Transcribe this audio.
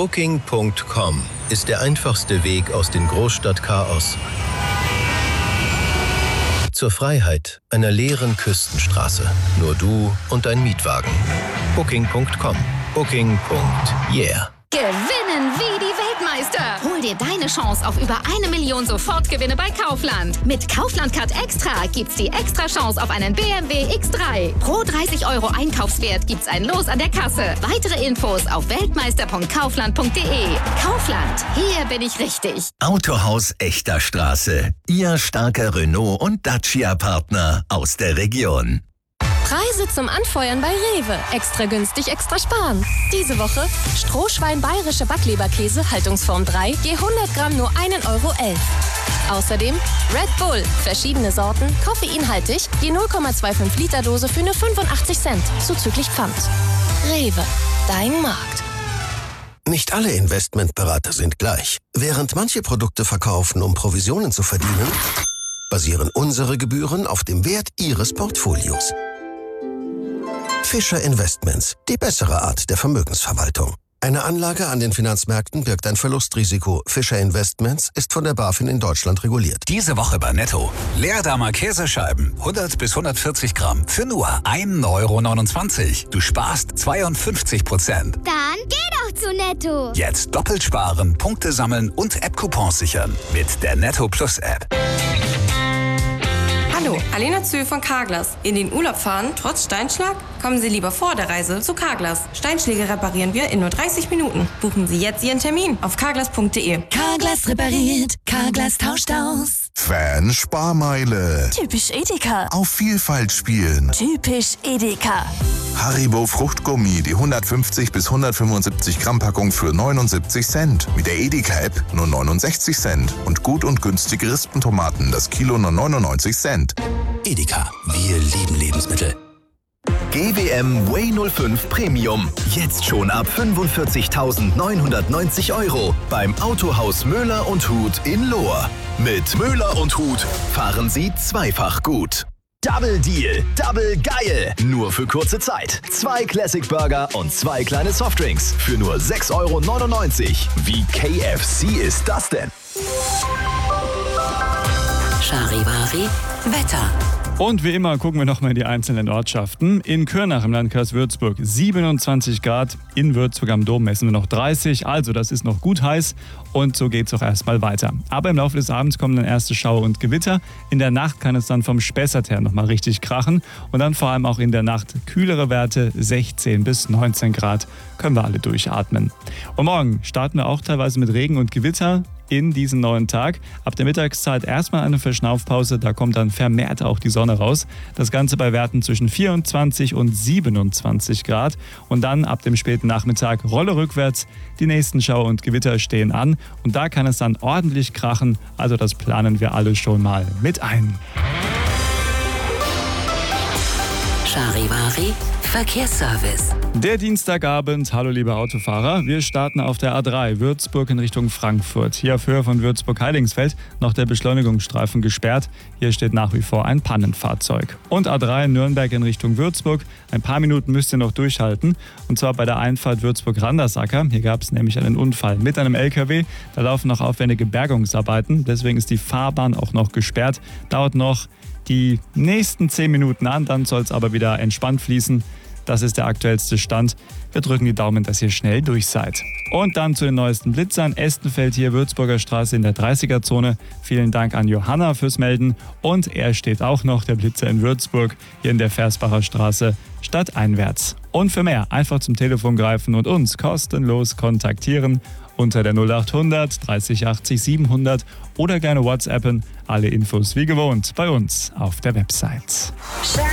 Booking.com ist der einfachste Weg aus dem Großstadtchaos zur Freiheit einer leeren Küstenstraße. Nur du und dein Mietwagen. Booking.com. Booking.yeah. Gewinnen wie die Weltmeister. Hol dir deine Chance auf über 1 Million Sofortgewinne bei Kaufland. Mit Kaufland Card Extra gibt's die extra Chance auf einen BMW X3. Pro 30 € Einkaufswert gibt's ein Los an der Kasse. Weitere Infos auf weltmeister.kaufland.de. Kaufland, hier bin ich richtig. Autohaus Echter Straße. Ihr starker Renault und Dacia-Partner aus der Region. Preise zum Anfeuern bei Rewe. Extra günstig, extra sparen. Diese Woche Strohschwein bayerische Backleberkäse, Haltungsform 3, je 100 Gramm nur 1,11 €. Außerdem Red Bull, verschiedene Sorten, koffeinhaltig, je 0,25 Liter Dose für nur 85 Cent, zuzüglich Pfand. Rewe, dein Markt. Nicht alle Investmentberater sind gleich. Während manche Produkte verkaufen, um Provisionen zu verdienen, basieren unsere Gebühren auf dem Wert Ihres Portfolios. Fischer Investments, die bessere Art der Vermögensverwaltung. Eine Anlage an den Finanzmärkten birgt ein Verlustrisiko. Fischer Investments ist von der BaFin in Deutschland reguliert. Diese Woche bei Netto. Leerdammer Käsescheiben, 100 bis 140 Gramm, für nur 1,29 €. Du sparst 52%. Dann geh doch zu Netto. Jetzt doppelt sparen, Punkte sammeln und App-Coupons sichern. Mit der Netto Plus App. Hallo, Alena Zöhl von Carglass. In den Urlaub fahren, trotz Steinschlag? Kommen Sie lieber vor der Reise zu Carglass. Steinschläge reparieren wir in nur 30 Minuten. Buchen Sie jetzt Ihren Termin auf carglass.de. Carglass repariert, Carglass tauscht aus. Fan-Sparmeile. Typisch Edeka. Auf Vielfalt spielen. Typisch Edeka. Haribo Fruchtgummi, die 150 bis 175 Gramm Packung für 79 Cent. Mit der Edeka-App nur 69 Cent. Und gut und günstige Rispentomaten, das Kilo nur 99 Cent. Edeka, wir lieben Lebensmittel. GWM Way 05 Premium. Jetzt schon ab 45.990 € beim Autohaus Möller und Huth in Lohr. Mit Möller und Huth fahren Sie zweifach gut. Double Deal, Double geil. Nur für kurze Zeit. 2 Classic Burger und 2 kleine Softdrinks für nur 6,99 €. Wie KFC ist das denn? Charivari Wetter. Und wie immer gucken wir nochmal in die einzelnen Ortschaften. In Kürnach im Landkreis Würzburg 27 Grad, in Würzburg am Dom messen wir noch 30, also das ist noch gut heiß und so geht es auch erstmal weiter. Aber im Laufe des Abends kommen dann erste Schauer und Gewitter. In der Nacht kann es dann vom Spessart her nochmal richtig krachen und dann vor allem auch in der Nacht kühlere Werte, 16 bis 19 Grad, können wir alle durchatmen. Und morgen starten wir auch teilweise mit Regen und Gewitter in diesen neuen Tag. Ab der Mittagszeit erstmal eine Verschnaufpause, da kommt dann vermehrt auch die Sonne raus. Das Ganze bei Werten zwischen 24 und 27 Grad. Und dann ab dem späten Nachmittag Rolle rückwärts. Die nächsten Schauer und Gewitter stehen an und da kann es dann ordentlich krachen. Also das planen wir alle schon mal mit ein. Charivari Verkehrsservice. Der Dienstagabend, hallo liebe Autofahrer, wir starten auf der A3 Würzburg in Richtung Frankfurt. Hier auf Höhe von Würzburg-Heilingsfeld noch der Beschleunigungsstreifen gesperrt. Hier steht nach wie vor ein Pannenfahrzeug. Und A3 Nürnberg in Richtung Würzburg. Ein paar Minuten müsst ihr noch durchhalten. Und zwar bei der Einfahrt Würzburg-Randersacker. Hier gab es nämlich einen Unfall mit einem LKW. Da laufen noch aufwendige Bergungsarbeiten. Deswegen ist die Fahrbahn auch noch gesperrt. Dauert noch die nächsten 10 Minuten an, dann soll es aber wieder entspannt fließen. Das ist der aktuellste Stand. Wir drücken die Daumen, dass ihr schnell durch seid. Und dann zu den neuesten Blitzern. Estenfeld hier, Würzburger Straße in der 30er-Zone. Vielen Dank an Johanna fürs Melden. Und er steht auch noch, der Blitzer in Würzburg, hier in der Versbacher Straße, stadteinwärts. Und für mehr einfach zum Telefon greifen und uns kostenlos kontaktieren unter der 0800 30 80 700 oder gerne WhatsAppen. Alle Infos wie gewohnt bei uns auf der Website.